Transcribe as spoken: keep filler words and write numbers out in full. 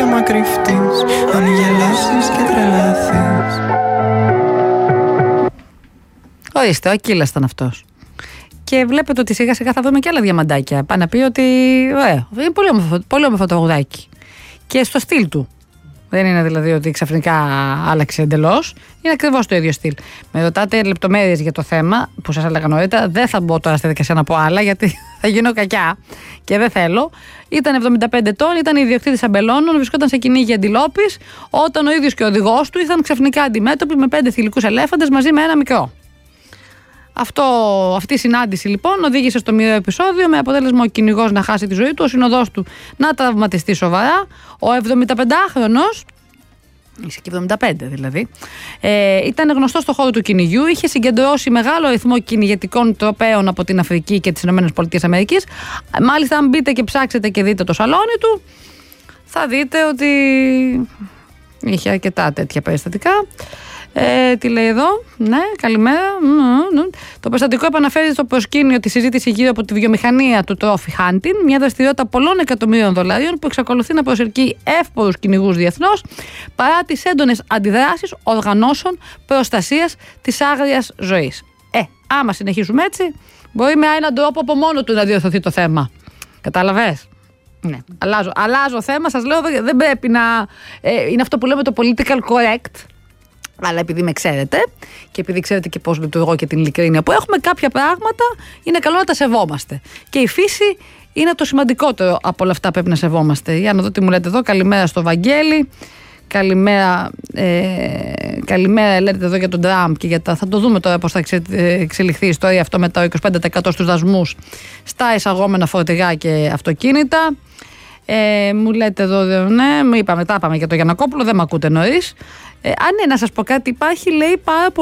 και άμα κρυφτείς, αν γελάσεις και τρελαθείς. Ορίστε, ο Ακύλας ήταν αυτός. Και βλέπετε ότι σιγά σιγά θα δούμε και άλλα διαμαντάκια. Πάει να πει ότι ωραία, είναι πολύ όμορφο, πολύ όμορφο το τραγουδάκι. Και στο στυλ του. Δεν είναι δηλαδή ότι ξαφνικά άλλαξε εντελώς. Είναι ακριβώς το ίδιο στυλ. Με ρωτάτε λεπτομέρειες για το θέμα που σας έλεγα νωρίτερα. Δεν θα μπω τώρα στη δικασία να πω άλλα, γιατί θα γίνω κακιά και δεν θέλω. Ήταν εβδομήντα πέντε ετών, ήταν ιδιοκτήτης αμπελώνων, βρισκόταν σε κυνήγι αντιλόπης, όταν ο ίδιος και ο οδηγός του ήρθαν ξαφνικά αντιμέτωποι με πέντε θηλυκούς ελέφαντες μαζί με ένα μικρό. Αυτό, αυτή η συνάντηση λοιπόν οδήγησε στο μοιραίο επεισόδιο, με αποτέλεσμα ο κυνηγός να χάσει τη ζωή του, ο συνοδός του να τραυματιστεί σοβαρά. Ο εβδομηνταπεντάχρονος, είσαι και εβδομήντα πέντε δηλαδή, ε, ήταν γνωστός στον χώρο του κυνηγιού, είχε συγκεντρώσει μεγάλο αριθμό κυνηγετικών τροπέων από την Αφρική και τις ΗΠΑ. Μάλιστα, αν μπείτε και ψάξετε και δείτε το σαλόνι του, θα δείτε ότι είχε αρκετά τέτοια περιστατικά. Ε, τι λέει εδώ, ναι, καλημέρα. Το περιστατικό επαναφέρει στο προσκήνιο τη συζήτηση γύρω από τη βιομηχανία του trophy hunting, μια δραστηριότητα πολλών εκατομμύριων δολαρίων που εξακολουθεί να προσελκύει εύπορους κυνηγούς διεθνώς, παρά τις έντονες αντιδράσεις οργανώσεων προστασίας της άγριας ζωής. Ε, άμα συνεχίσουμε έτσι, μπορεί με έναν τρόπο από μόνο του να διορθωθεί το θέμα. Κατάλαβες? Ναι. Αλλάζω, αλλάζω θέμα, σας λέω, δεν πρέπει να. Ε, είναι αυτό που λέμε το political correct. Αλλά επειδή με ξέρετε και επειδή ξέρετε και πώς λειτουργώ και την ειλικρίνεια που έχουμε, κάποια πράγματα είναι καλό να τα σεβόμαστε. Και η φύση είναι το σημαντικότερο από όλα αυτά που πρέπει να σεβόμαστε. Για να δω τι μου λέτε εδώ. Καλημέρα στο Βαγγέλη. Καλημέρα, ε, καλημέρα λέτε εδώ για τον Τραμπ και για τα, θα το δούμε τώρα πώς θα εξε, εξελιχθεί η ιστορία αυτό με τα είκοσι πέντε τοις εκατό στους δασμούς στα εισαγόμενα φορτηγά και αυτοκίνητα. Ε, μου λέτε εδώ, ναι, μου είπαμε, τα είπαμε για το Γιαννακόπουλο, δεν με ακούτε νωρίς. Ε, αν ναι, να σας πω κάτι, υπάρχει λέει πάρα πολύ.